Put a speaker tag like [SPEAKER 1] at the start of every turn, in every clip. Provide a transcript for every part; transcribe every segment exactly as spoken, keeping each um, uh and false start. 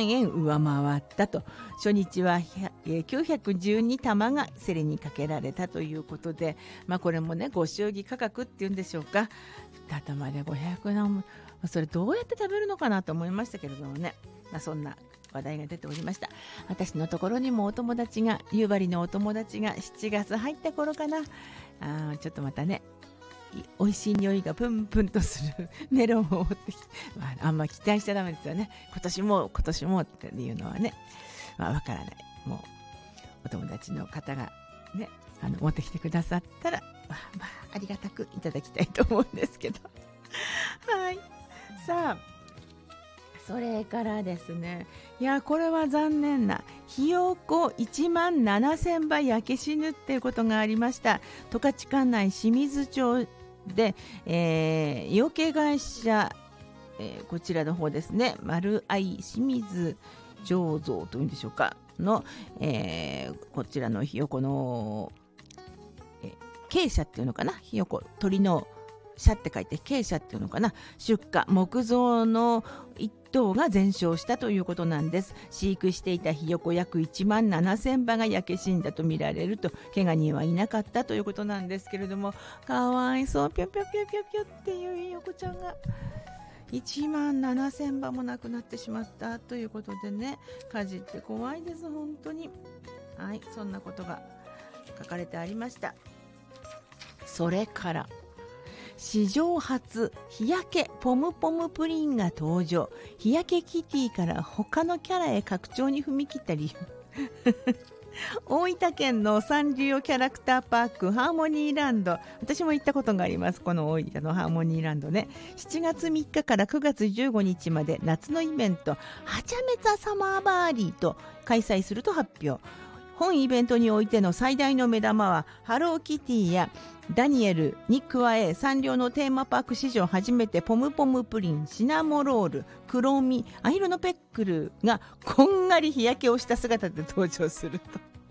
[SPEAKER 1] んえん上回ったと。初日はきゅうひゃくじゅうにたまが競りにかけられたということで、まあ、これもねご祝儀価格っていうんでしょうか。に玉でごひゃくえん、それどうやって食べるのかなと思いましたけれどもね、まあ、そんな話題が出ておりました。私のところにもお友達が、夕張のお友達がしちがつ入った頃かな、あちょっとまたね美味しい匂いがプンプンとするメロンを持ってきて、まあ、あんま期待しちゃダメですよね。今年も今年もっていうのはね、まあ、わからない。もうお友達の方がねあの持ってきてくださったら、まあまあ、ありがたくいただきたいと思うんですけどはい。さあそれからですね、いやこれは残念な、ひよこいちまんななせんば焼け死ぬっていうことがありました。十勝管内清水町で、えー、養鶏会社、えー、こちらの方ですね、丸愛清水醸造というんでしょうかの、えー、こちらのひよこの、えー、鶏舎っていうのかな、ひよこ鳥の舎って書いて鶏舎っていうのかな、出荷木造の一頭が全焼したということなんです。飼育していたひよこ約いちまんななせんばが焼け死んだとみられると、怪我人はいなかったということなんですけれども、かわいそう、ぴょぴょぴょぴょぴょっていうひよこちゃんがいちまんななせんばもなくなってしまったということでね、火事って怖いです本当に。はい、そんなことが書かれてありました。それから史上初日焼けポムポムプリンが登場。日焼けキティから他のキャラへ拡張に踏み切った理由大分県のサンリオキャラクターパークハーモニーランド、私も行ったことがあります。この大分のハーモニーランドね、しちがつみっかからくがつじゅうごにちまで夏のイベントはちゃめちゃサマーバーリーと開催すると発表。本イベントにおいての最大の目玉はハローキティやダニエルに加え、サンリオのテーマパーク史上初めてポムポムプリン、シナモロール、クロミ、アヒルのペックルがこんがり日焼けをした姿で登場すると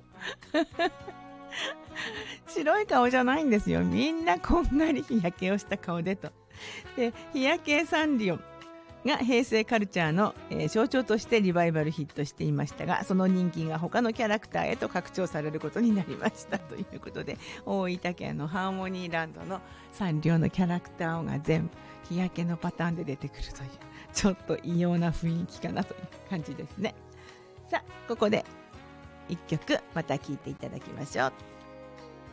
[SPEAKER 1] 白い顔じゃないんですよ、みんなこんがり日焼けをした顔でと。で日焼けサンリオが平成カルチャーの、えー、象徴としてリバイバルヒットしていましたが、その人気が他のキャラクターへと拡張されることになりましたということで、大分県のハーモニーランドのサンリオのキャラクターが全部日焼けのパターンで出てくるという、ちょっと異様な雰囲気かなという感じですね。さあここでいっきょくまた聴いていただきましょう。